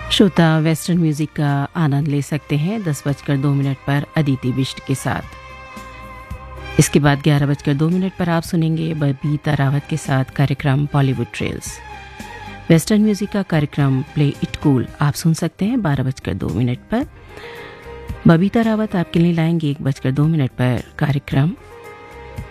श्रोता western music का आनंद ले सकते हैं 10:02 पर अदिति बिष्ट के साथ। इसके बाद 11:02 पर आप सुनेंगे बबीता रावत के साथ कार्यक्रम बॉलीवुड ट्रेल्स। वेस्टर्न म्यूजिक का कार्यक्रम प्ले इट कूल आप सुन सकते हैं 12:02 पर। बबीता रावत आपके लिए लाएंगे 1:02 पर कार्यक्रम